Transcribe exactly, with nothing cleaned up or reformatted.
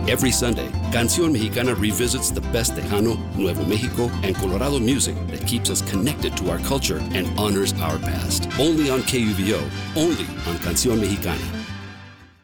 Every Sunday, Canción Mexicana revisits the best Tejano, Nuevo Mexico, and Colorado music that keeps us connected to our culture and honors our past. Only on K U V O, only on Canción Mexicana.